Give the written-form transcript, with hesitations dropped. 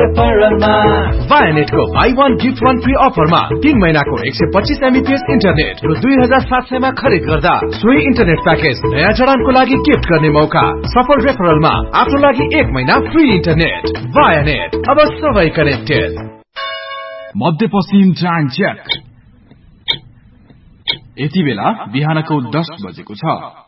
रेफरलमा वायानेटको buy one gift one free अफरमा 3 महिनाको 125 Mbps internet रु 2700 मा खरिद गर्दा सोही इन्टरनेट प्याकेज नयाँ जडानको लागि गिफ्ट गर्ने मौका। सफल रेफरलमा आफ्नो लागि 1 महिना फ्री इन्टरनेट। वायानेट, अब सबै कनेक्टेड। मध्यपश्चिम टाइम चेक। यति बेला बिहानको 10 बजेको छ।